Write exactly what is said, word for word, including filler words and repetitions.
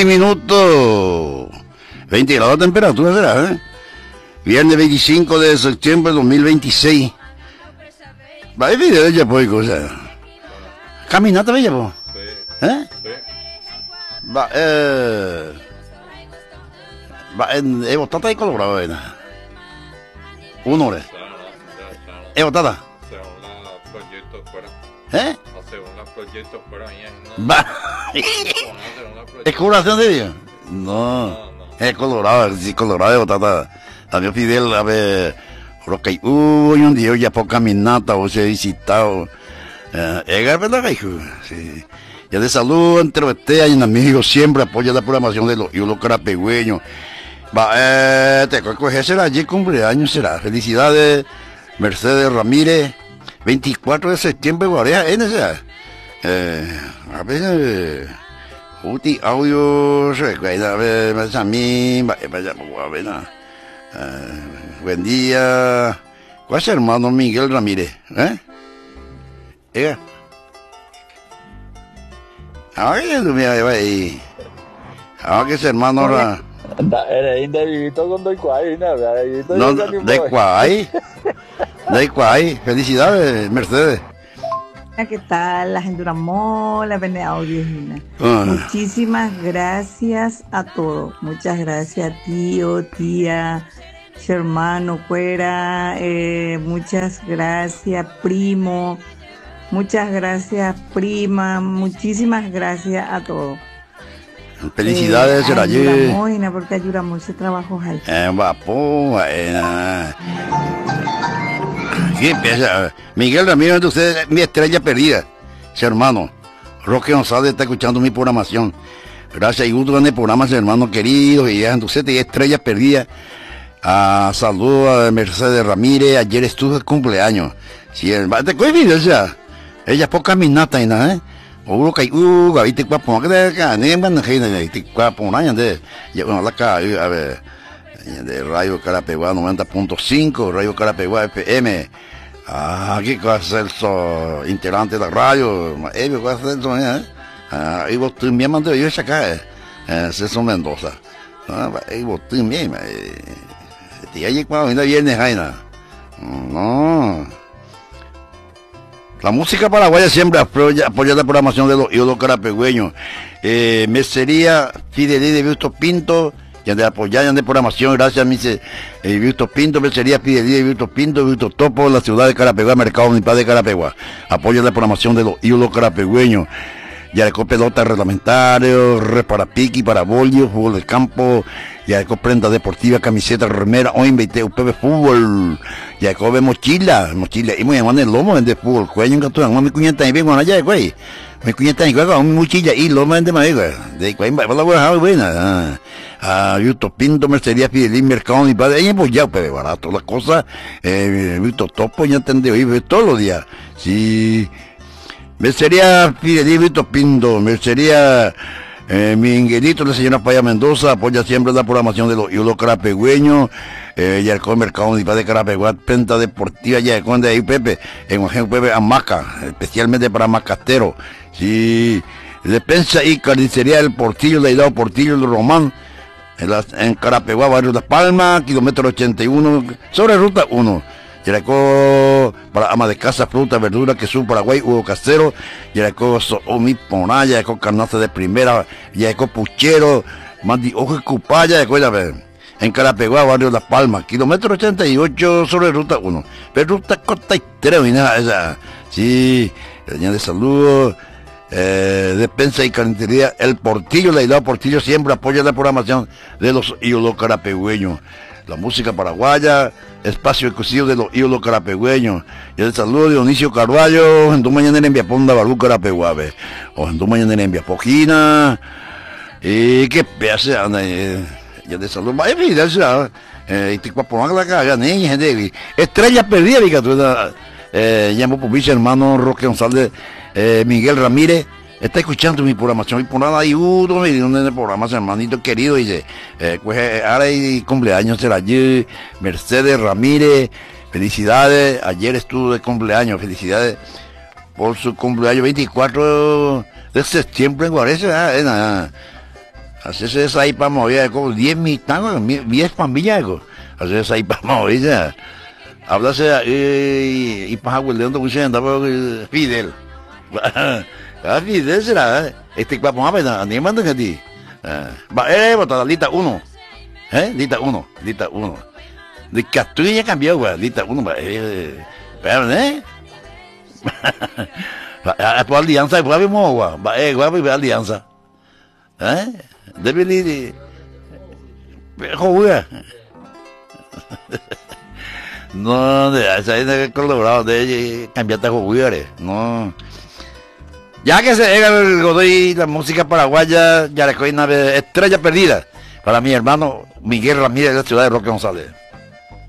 Minuto veinte grados de temperatura será, ¿eh? Viernes veinticinco de septiembre de dos mil veintiséis. Va a video ya pues cosa. Caminata bella pues. ¿Eh? Va eh va en eh botata de Colorado, ¿eh? Una hora. ¿Eh botata? ¿Eh? Va. ¿Es colaboración de ellos? No, es Colorado, sí, Colorado de botata. También Fidel, a ver, lo que hubo un día ya por caminata o se ha visitado. Es verdad, hijo. Sí. Ya de salud, entre ustedes hay un amigo, siempre apoya la programación de los los carapegüeños. Va, eh, te coges será allí cumpleaños, será. Felicidades, Mercedes Ramírez, veinticuatro de septiembre, Guarea, ¿eh? Eh, a ver, Uti audio, recuerda, a ver, más a mí, vaya, vaya, a ver, buen día. ¿Cuál es el hermano Miguel Ramírez? ¿Eh? ¿Eh? Ay, tú me vas ahí. Ah, que es hermano ahora. Eres indevito con doy cuay, ¿no? No, de cuay. De cuay. Felicidades, Mercedes. ¿Qué tal? La gente Ramón, la Pene Audio. Uh. Muchísimas gracias a todos. Muchas gracias, tío, tía, hermano, cuera. Eh, muchas gracias, primo. Muchas gracias, prima. Muchísimas gracias a todos. Felicidades, eh, Serayé. Porque ayudamos ese trabajo ahí. Eh, vapo, eh. ¿Qué empieza? Miguel Ramírez, usted mi estrella perdida, su hermano. Roque González está escuchando mi programación. Gracias y gusto en el programa, su hermano querido. Y ya, usted te estrella perdida. Ah, saludos a Mercedes Ramírez. Ayer estuvo el cumpleaños. Si el te coge video ya. Ella por caminata y nada, ¿eh? Uno que uh, gavite cuapo, que de acá, ni en bandeja, ni te cuapo, nada de. Ya bueno, la acá, a ver. De Radio Carapeguá noventa punto cinco, Radio Carapeguá F M. Ah, ¿qué cosa es eso? Integrante de la radio. ¿Eh? ¿Qué cosa es eso? ¿Eh? Ah, y vos tú me mandó yo acá, eh, César Mendoza. Ah, y vos tú me, eh, te hay cuando viene viernes, Jaina. No. La música paraguaya siempre apoya, apoya la programación de los ídolos carapegüeños. Eh, Mercería Fidelidad de Víctor Pinto. Ya de apoyar, ya de programación, gracias a mi eh, Víctor Pinto, Mercería Fidelidad de Víctor Pinto, Víctor Topo, la ciudad de Carapeguá, Mercado Municipal de Carapeguá. Apoya la programación de los ídolos carapegüeños. Ya de pelota reglamentario, para piqui, para bolio, fútbol de campo, ya de prenda deportiva, camiseta, remera, hoy invité U P B fútbol, ya de mochila, mochila, y muy llamando el lomo de fútbol, cuello en Catán, mi cuñeta y vengo allá de güey, mi cuñeta y güey, mi mochila y lomo de maíz, de güey, va la buena, buena, ah, Víctor Pinto, Mercería Fidelín, Mercado y padre, y pues ya, pero barato, las cosas, eh, Víctor Topo, ya entendió, y todos los días, sí. Mercería Fidelín, Víctor Pinto, Mercería eh, Miguelito, la señora Paya Mendoza, apoya siempre la programación de los ídolos carapegüeños, eh, ya el mercado municipal de Carapeguá, penta deportiva, ya el conde ahí Pepe, en Juan Pepe Amaca, especialmente para Macastero, sí, despensa y carnicería del Portillo, de Hidalgo Portillo del Román, en, la, en Carapeguá, barrio Las Palmas, kilómetro ochenta y uno, sobre ruta uno. Yaraco para ama de casa, fruta, verdura, queso, Paraguay, Hugo Casero, Yaraco Omi Poná, Yaraco Carnaza de primera, Yaraco Puchero, Mandi Ojo y Cupaya, Yaraco en Carapeguá, barrio Las Palmas, kilómetro ochenta y ocho sobre ruta uno, pero ruta corta y tres, esa, sí, de saludos, eh, despensa y carnicería, el Portillo, la Hidalgo Portillo siempre apoya la programación de los ídolos carapegüeños. La música paraguaya, espacio exclusivo de los ídolos carapegüeños. Y el saludo de Dionisio Carvalho, en tu mañana en Enviaponda, Barú Carapeguabe. O en tu mañana en Enviapojina. Y qué pedazo, ya de salud. Vaya vida, eh, y te cuaponan la caga, niña, gente. Estrella perdida, fíjate. Eh, llamo por mi hermano Roque González, eh, Miguel Ramírez. Está escuchando mi programación y por nada hay uno en el programa, hermanito querido, dice, eh, pues ahora hay cumpleaños será ayer, Mercedes Ramírez, felicidades, ayer estuvo de cumpleaños, felicidades por su cumpleaños veinticuatro de septiembre en Guarese, ah, Hacerse esa ahí para mover, como diez mitad, diez familias, hacerse esa ahí para mover ya. Háblase eh, y para William de andaba Fidel. Ah, Fidel será, este vamos a ver, ni mandan a ti. Va, eh, botada, lista uno. ¿Eh? Lista uno, lista uno. De Castilla ya cambió, güey, lista uno, va, eh, pero, ¿eh? Por alianza, después vimos, güey, va, eh, güey, alianza. ¿Eh? Debe de... Joder. No, de esa es colaborado de cambiarte a jugadores. No. Ya que se llega el Godoy, la música paraguaya, ya le coge una estrella perdida para mi hermano Miguel Ramírez de la ciudad de Roque González.